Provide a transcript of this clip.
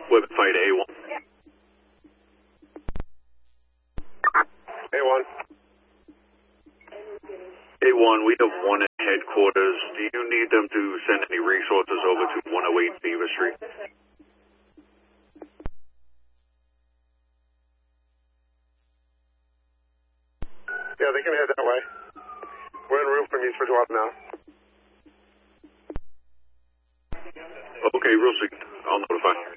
Weapon fighter A1. A1. A1, we have one at headquarters. Do you need them to send any resources over to 108 Beaver Street? Yeah, they can head that way. We're en route from East Bridgewater now. Okay, real soon. I'll notify.